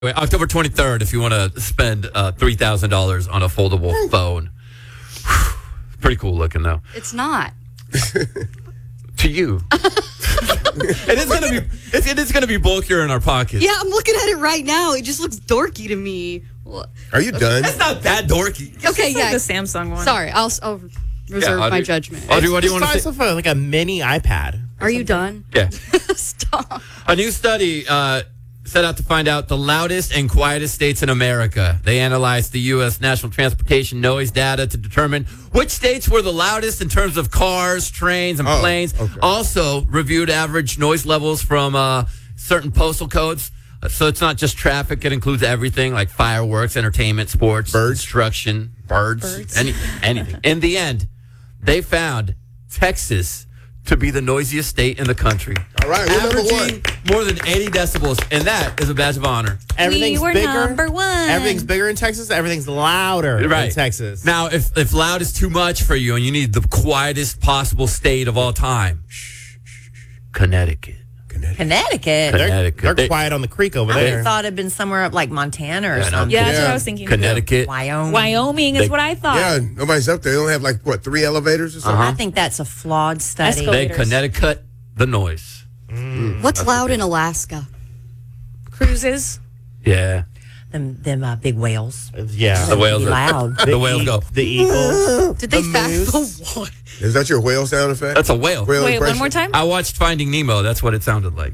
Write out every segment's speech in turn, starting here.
Wait, October 23rd, if you want to spend $3,000 on a foldable phone. Pretty cool looking, though. It's not. To you. It is gonna be bulkier in our pockets. Yeah, I'm looking at it right now. It just looks dorky to me. Are you done? It's not that dorky. Okay, It's yeah. like the Samsung one. Sorry, I'll reserve Audrey. my judgment. Audrey, what do you It's want to the say? size of like a mini iPad. Are you done? Yeah. Stop. A new study set out to find out the loudest and quietest states in America. They analyzed the U.S. National Transportation Noise data to determine which states were the loudest in terms of cars, trains, and planes. Okay. Also reviewed average noise levels from certain postal codes. So it's not just traffic. It includes everything like fireworks, entertainment, sports, Birds. construction, birds. Anything. In the end, they found Texas to be the noisiest state in the country. All right, we're number Averaging one. more than 80 decibels, and that is a badge of honor. Everything's we were bigger. number one. Everything's bigger in Texas. Everything's louder in Texas. Now, if loud is too much for you and you need the quietest possible state of all time, Connecticut. Connecticut. Connecticut. They're quiet on the creek over I there. thought it'd been somewhere up like Montana or Yeah, no. something. Yeah, that's what Yeah. I was thinking. Connecticut. Wyoming. Wyoming is what I thought. Yeah, nobody's up there. They only have like, what, 3 elevators or something? I think that's a flawed study. Escalator. They Connecticut the noise. What's loud in Alaska? Cruises. Yeah. Them big whales. Yeah. The whales. Be loud. The whales go. The eagles. Did they The fact moose. the what? Is that your whale sound effect? That's a whale. Whale Wait, one impression? more time? I watched Finding Nemo. That's what it sounded like.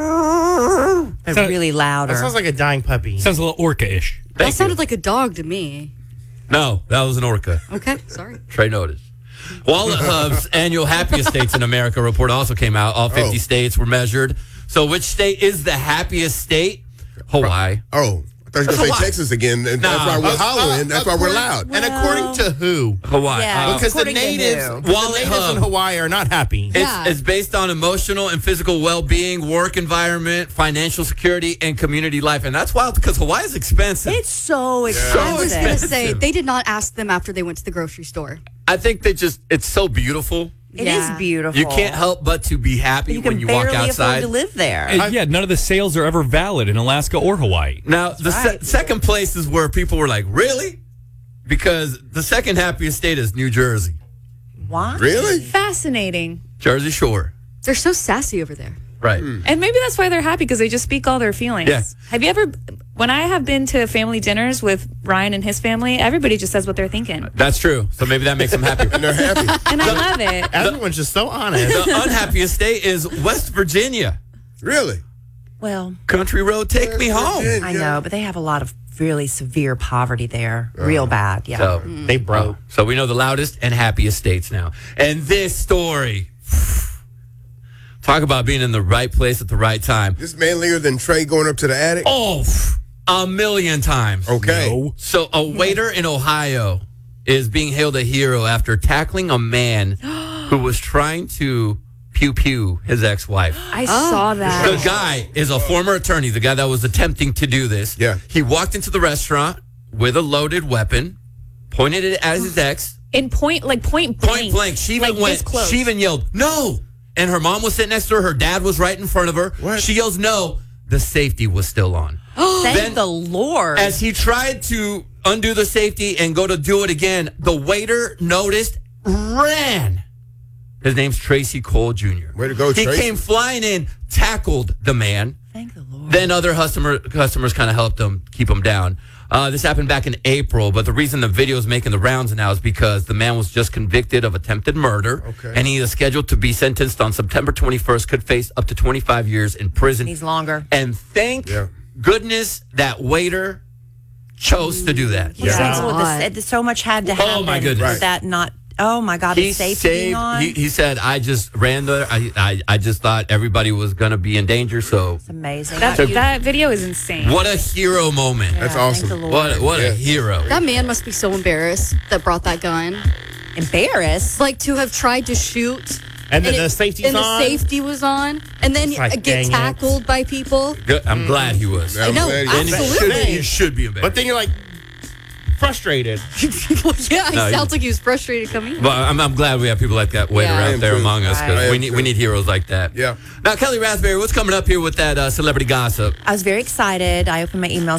They're really louder. That sounds like a dying puppy. Sounds a little orca-ish. That Thank you. sounded like a dog to me. No, that was an orca. Okay, sorry. Trey noticed. Wallet Hub's annual happiest states in America report also came out. All 50 states were measured. So which state is the happiest state? Hawaii. Oh, I thought you were going to say Hawaii. Texas again. And Nah. that's why we're hollering. That's why we're loud. And according to who? Hawaii. Yeah. Because the According to natives, who? the Wallet natives Hub. in Hawaii are not happy. Yeah. It's based on emotional and physical well-being, work environment, financial security, and community life. And that's wild because Hawaii is expensive. It's so I expensive. was going to say, they did not ask them after they went to the grocery store. I think it's so beautiful. It is beautiful. You can't help but to be happy You can when you walk barely outside. afford to live there. And yeah, none of the sales are ever valid in Alaska or Hawaii. Now, the right. second place is where people were like, really? Because the second happiest state is New Jersey. Why? Really? Fascinating. Jersey Shore. They're so sassy over there. Right. And maybe that's why they're happy because they just speak all their feelings. Yeah. Have you ever, when I have been to family dinners with Ryan and his family, everybody just says what they're thinking. That's true. So maybe that makes them happy. And they're happy. And I love it. Everyone's just so honest. The unhappiest state is West Virginia. Really? Well, Country road, take me home. I know, but they have a lot of really severe poverty there. Real bad. Yeah. So, They broke. so we know the loudest and happiest states now. And this story, talk about being in the right place at the right time. This manlier than Trey going up to the attic? Oh, a million times. Okay. No. So a waiter in Ohio is being hailed a hero after tackling a man who was trying to pew his ex-wife. I saw that. The guy is a former attorney, the guy that was attempting to do this. Yeah. He walked into the restaurant with a loaded weapon, pointed it at his ex. In point blank. Point blank. She even Like this close. She even yelled, "No!" And her mom was sitting next to her. Her dad was right in front of her. What? She yells, "No!" The safety was still on. Thank Then- the Lord. As he tried to undo the safety and go to do it again, the waiter noticed, ran. His name's Tracy Cole Jr. Way to go, He Tracy. came flying in, tackled the man. Thank the Lord. Then other customers kind of helped him keep him down. This happened back in April, but the reason the video is making the rounds now is because the man was just convicted of attempted murder, Okay. and he is scheduled to be sentenced on September 21st, could face up to 25 years in prison. He's longer. And thank Yeah. goodness that waiter chose to do that. Yeah. God. So much had to happen. Oh, my goodness. For Right. that not. Oh my God. He Is safety saved. on? He said, "I just ran there. I just thought everybody was gonna be in danger." So, It's amazing. That video is insane. what a hero moment! That's Thank awesome. the Lord. What a Yes. hero! That man must be so embarrassed that brought that gun. Embarrassed. Like to have tried to shoot. And then the safety's and on. the safety was on. And then It's like, get dang it. tackled by people. Good. I'm glad he was. I'm know, glad he- And absolutely. he should be embarrassed. But then you're like, frustrated. Yeah, he No, sounds like he was frustrated coming. But I'm glad we have people like that Waiter Yeah. out there among us because Right. we need heroes like that. Yeah. Now, Kelly Raspberry, what's coming up here with that celebrity gossip? I was very excited. I opened my email